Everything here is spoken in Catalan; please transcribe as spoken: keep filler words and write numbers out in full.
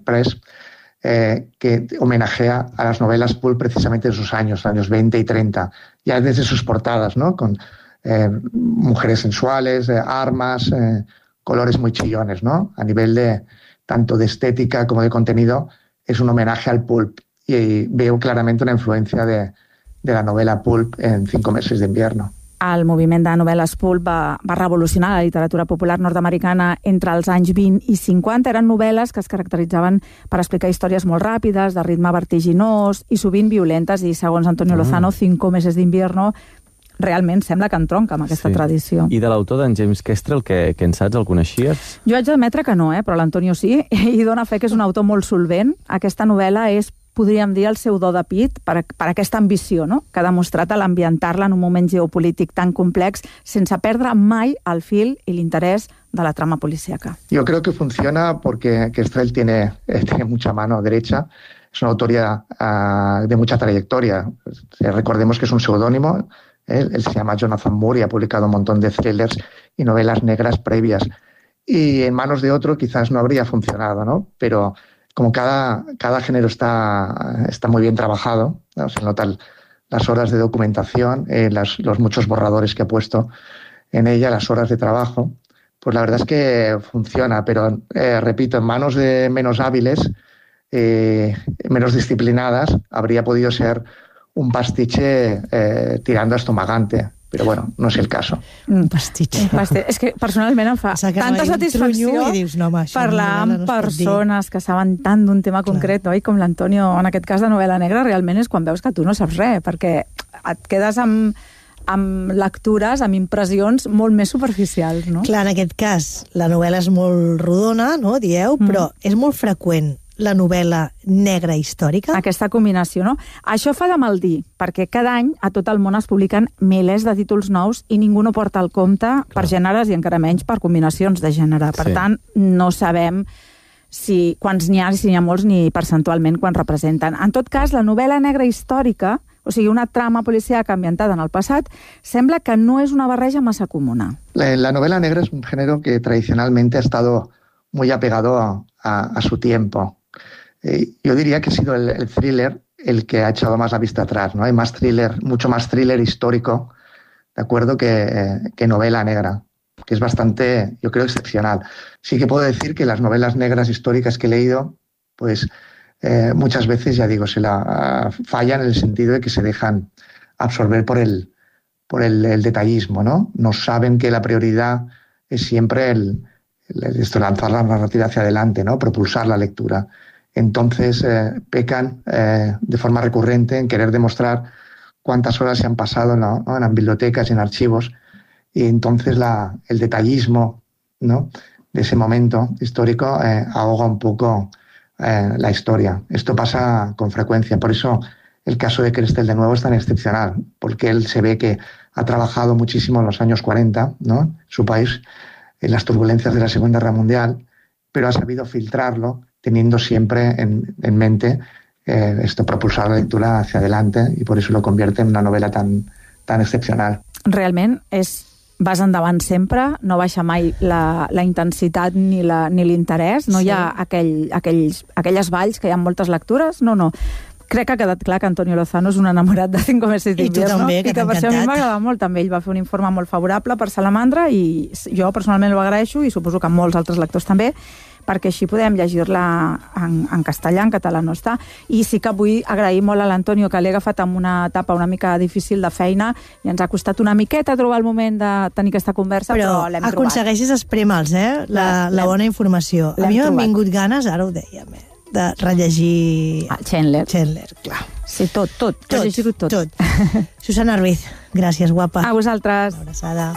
Press, eh, que homenajea a las novelas pulp precisamente de sus años, años veinte y treinta, ya desde sus portadas, ¿no? Con eh, mujeres sensuales, eh, armas, eh, colores muy chillones, ¿no? A nivel de tanto de estética como de contenido, es un homenaje al pulp. Y veo claramente una influencia de, de la novela pulp en Cinco meses de invierno. El moviment de novel·les pulp va, va revolucionar la literatura popular nord-americana entre els anys vint i cinquanta. Eren novel·les que es caracteritzaven per explicar històries molt ràpides, de ritme vertiginós i sovint violentes, i segons Antonio Lozano, Cinco meses de invierno realment sembla que entronca amb aquesta sí. tradició. I de l'autor d'en James Kestrel, que, que en saps, el coneixies? Jo haig d'admetre que no, eh? Però l'Antonio sí, i dona fe que és un autor molt solvent. Aquesta novel·la és, podríem dir, el seu do de pit per, per aquesta ambició, no?, que ha demostrat a l'ambientar-la en un moment geopolític tan complex sense perdre mai el fil i l'interès de la trama policíaca. Yo creo que funciona porque Kestrel tiene, eh, tiene mucha mano derecha. Es una autoría uh, de mucha trayectoria. Eh, recordemos que es un seudónimo. Eh, él se llama Jonathan Moore y ha publicado un montón de thrillers y novelas negras previas. Y en manos de otro quizás no habría funcionado, ¿no? Pero como cada, cada género está, está muy bien trabajado, ¿no? Se notan las horas de documentación, eh, las, los muchos borradores que ha puesto en ella, las horas de trabajo, pues la verdad es que funciona, pero eh, repito, en manos de menos hábiles, eh, menos disciplinadas, habría podido ser un pastiche eh, tirando a estomagante. Però bueno, no és el cas. Un pastitge. Un pastitge. És que personalment em fa tanta satisfacció dius, no, home, parlar amb persones que saben tant d'un tema concret, oi? Com l'Antonio, en aquest cas de novel·la negra, realment és quan veus que tu no saps res, perquè et quedes amb, amb lectures, amb impressions molt més superficials, no? Clar, en aquest cas, la novel·la és molt rodona, no, dieu, mm. però és molt freqüent la novel·la negra històrica? Aquesta combinació, no? Això fa de mal dir, perquè cada any a tot el món es publiquen milers de títols nous i ningú no porta el compte Clar. per gèneres i encara menys per combinacions de gènere. Per sí. tant, no sabem si quants n'hi ha, si n'hi ha molts, ni percentualment quan representen. En tot cas, la novel·la negra històrica, o sigui, una trama policíaca ambientada en el passat, sembla que no és una barreja massa comuna. La, la novela negra es un género que tradicionalmente ha estado muy apegado a, a, a su tiempo. Eh, yo diría que ha sido el, el thriller el que ha echado más la vista atrás, ¿no? Hay más thriller, mucho más thriller histórico, ¿de acuerdo?, que, eh, que novela negra, que es bastante, yo creo, excepcional. Sí que puedo decir que las novelas negras históricas que he leído, pues eh, muchas veces, ya digo, se la uh, fallan en el sentido de que se dejan absorber por el, por el, el detallismo, ¿no? No saben que la prioridad es siempre el, el, esto, lanzar la narrativa hacia adelante, ¿no? Propulsar la lectura. Entonces eh, pecan eh, de forma recurrente en querer demostrar cuántas horas se han pasado, ¿no?, ¿no? en bibliotecas y en archivos, y entonces la, el detallismo, ¿no?, de ese momento histórico eh, ahoga un poco eh, la historia. Esto pasa con frecuencia, por eso el caso de Kestrel de nuevo es tan excepcional, porque él se ve que ha trabajado muchísimo en los años cuarenta, ¿no?, en su país, en las turbulencias de la Segunda Guerra Mundial, pero ha sabido filtrarlo teniendo siempre en, en mente eh, esto, propulsar la lectura hacia adelante, y por eso lo convierte en una novela tan, tan excepcional. Realment és vas endavant sempre, no baixa mai la, la intensitat ni la, ni l'interès, no sí. hi ha aquell, aquells, aquelles valls que hi ha en moltes lectures, no, no. Crec que ha quedat clar que Antonio Lozano és un enamorat de Cinco meses de invierno, també, que i que per això a mi m'agrada molt també. Ell va fer un informe molt favorable per Salamandra i jo personalment ho agraeixo, i suposo que molts altres lectors també, perquè així podem llegir-la en, en castellà, en català no està. I sí que vull agrair molt a l'Antonio, que l'he agafat en una etapa una mica difícil de feina i ens ha costat una miqueta trobar el moment de tenir aquesta conversa, però, però l'hem trobat. Però aconsegueixes esprema'ls, eh? La, la bona informació. A mi m'han vingut ganes, ara ho dèiem, eh? de rellegir... Ah, Chandler. Chandler, clar. Sí, tot, tot. Tot, tot. tot. Susana Ruiz, gràcies, guapa. A vosaltres. Una abraçada.